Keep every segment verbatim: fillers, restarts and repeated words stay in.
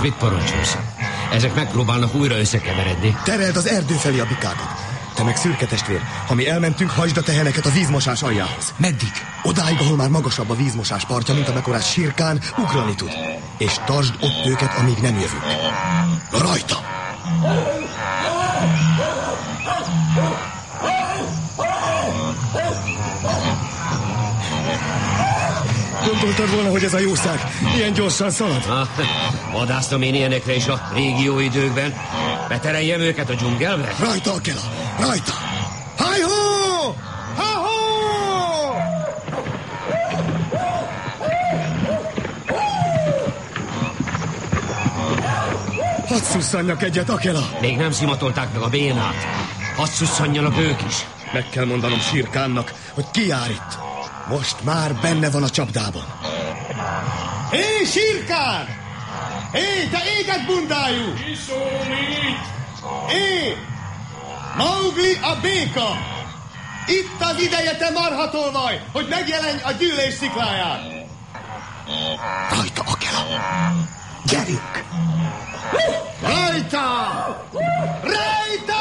mit parancsolsz? Ezek megpróbálnak újra összekeveredni. Tereld az erdő felé a bikákat. Te meg szürke testvér, ha mi elmentünk, hajtsd a teheneket a vízmosás aljához. Meddig? Odáig, ahol már magasabb a vízmosás partja, mint amekkorát Sirkán ugrani tud. És tartsd ott őket, amíg nem jövünk. Na rajta! Gondoltad volna, hogy ez a jószág ilyen gyorsan szalad? Ah, vadásztam én ilyenekre is a régió időkben. Betereljem őket a dzsungelbe? Rajta, Akela! Rajta! Haj-hó! Ha-hó! Hadd szusszanjak egyet, Akela! Még nem szimatolták meg a bénát. Hadd szusszanjanak ők is. Meg kell mondanom Sirkánnak, hogy ki jár itt. Most már benne van a csapdában. Hé, Sirkán! Hé, te éget bundájú! Ki szólít? Hé! Maugli a béka! Itt az ideje, te marhatolvaj, hogy megjelenj a gyűlés szikláján! Rajta, Akela! Gyerünk! Rajta! Rajta!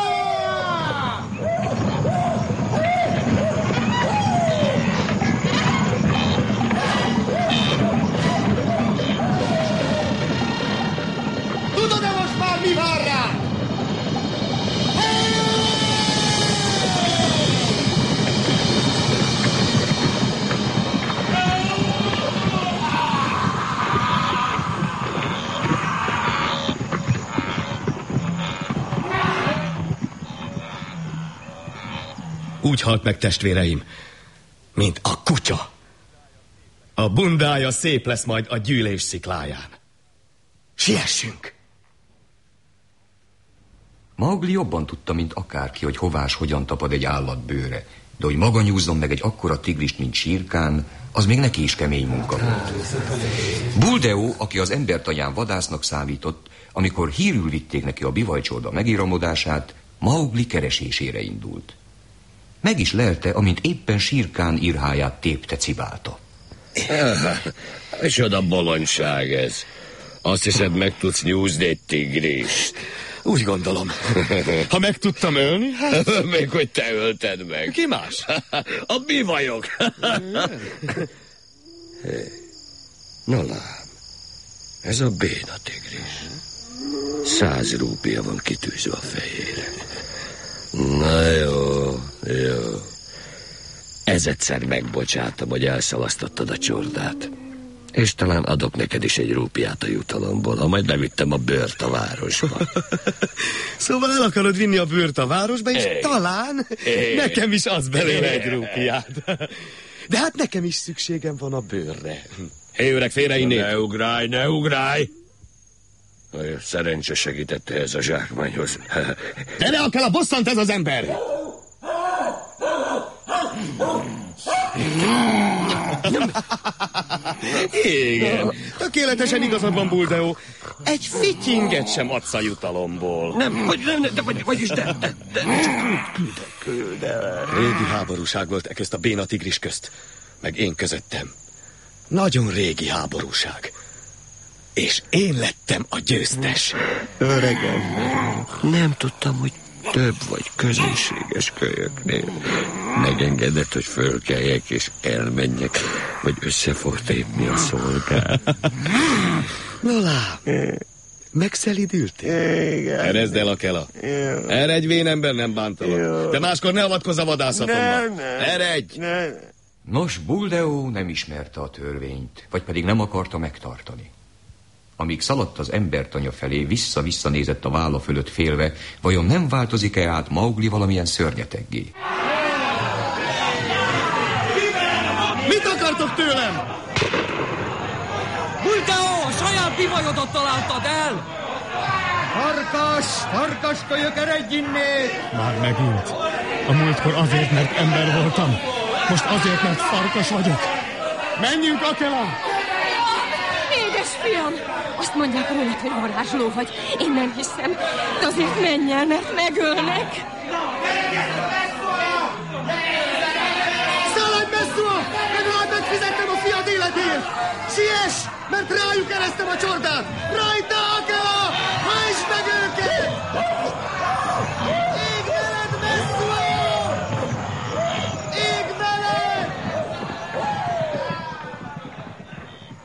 Tudod-e most már, mi vár rá? Úgy halt meg, testvéreim, mint a kutya. A bundája szép lesz majd a gyűlés szikláján. Siessünk! Maugli jobban tudta, mint akárki, hogy hová s hogyan tapad egy állat bőre. De hogy maga nyúzzon meg egy akkora tigrist, mint Sirkán, az még neki is kemény munka volt. Buldeo, aki az embertanyán vadásznak számított, amikor hírül vitték neki a bivajcsolda megíramodását, Maugli keresésére indult. Meg is lelte, amint éppen Sirkán irháját tépte cibálta. Micsoda bolondság ez. Azt hiszed, meg tudsz nyúzni egy tigrist? Úgy gondolom. Ha meg tudtam ölni, hát... Még hogy te ölted meg. Ki más? A bivajok. Na lám, ez a béna tigris. Száz rúpia van kitűzve a fejére. Na jó, jó. Ez egyszer megbocsátom, hogy elszalasztottad a csordát. És talán adok neked is egy rúpiát a jutalomból, ha majd bevittem a bőrt a városba. Szóval el akarod vinni a bőrt a városba, és Éj. talán Éj. nekem is az belőle egy rúpiát. De hát nekem is szükségem van a bőrre. Hé, öreg, félre innét. Ne ugrálj, ne ugrálj! Szerencse segítette ez a zsákmányhoz. Gyere, Akela, bosszant ez az ember! Igen, tökéletesen igazad van, Buldeo. Egy fityinget sem adsz a jutalomból. Nem, vagy nem, de vagy, vagyis de, de, de csak küld, küld, küld. Régi háborúság volt e közt a béna tigris közt, meg én közöttem. Nagyon régi háborúság. És én lettem a győztes. Öregem, nem tudtam, hogy több vagy közönséges kölyöknél. Megengedett, hogy fölkeljek és elmenjek, vagy össze fog tépni a szolgát. Na lám, megszelidültél? Erezd el, Akela. Erre egy vén ember nem bántalak. De máskor ne avatkozz a vadászatomba. Eredj! Nos, Buldeo nem ismerte a törvényt, vagy pedig nem akarta megtartani. Amíg szaladt az embertanya felé, vissza-vissza nézett a válla fölött félve, vajon nem változik-e át Maugli valamilyen szörnyeteggé? Mit akartok tőlem? Buldeo, saját bivajodat találtad el! Farkas, farkaskölyök, eredj innét! Már megint. A múltkor azért, mert ember voltam. Most azért, mert farkas vagyok. Menjünk, Akela! Édes fiam! Azt mondják rólad, hogy varázsló vagy. Én nem hiszem. De azért menj el, mert megölnek. Szaladj, Messzua! Legalább megfizettem a fiad életért! Siess! mert rájuk eresztem a csordát! Rajta a